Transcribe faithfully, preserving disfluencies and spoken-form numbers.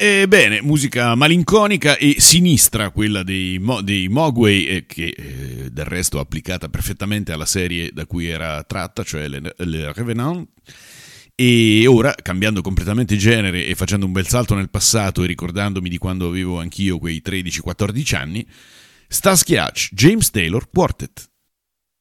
Ebbene, musica malinconica e sinistra, quella dei, Mo- dei Mogwai, eh, che eh, del resto applicata perfettamente alla serie da cui era tratta, cioè Le, Le Revenant. E ora, cambiando completamente genere e facendo un bel salto nel passato e ricordandomi di quando avevo anch'io quei tredici quattordici anni, Starsky Hutch, James Taylor Quartet.